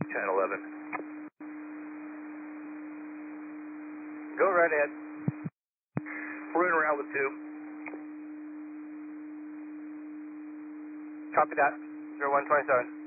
1011. Go right ahead. We're in route with 2. Copy that. 0127.